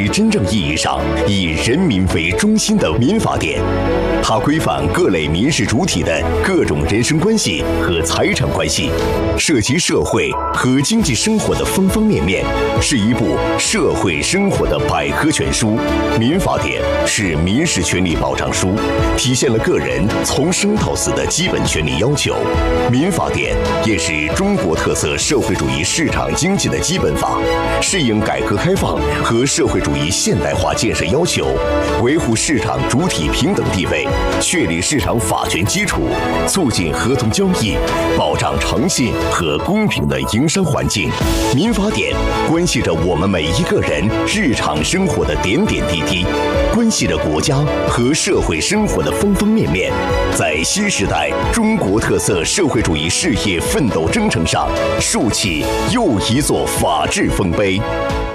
真正意义上以人民为中心的民法典，它规范各类民事主体的各种人身关系和财产关系，涉及社会和经济生活的方方面面，是一部社会生活的百科全书。民法典是民事权利保障书，体现了个人从生到死的基本权利要求。民法典也是中国特色社会主义市场经济的基本法，适应改革开放和社会主义现代化建设要求，维护市场主体平等地位，确立市场法权基础，促进合同交易，保障诚信和公平的营商环境。民法典关系着我们每一个人日常生活的点点滴滴，关系着国家和社会生活的方方面面，在新时代中国特色社会主义事业奋斗征程上，竖起又一座法治丰碑。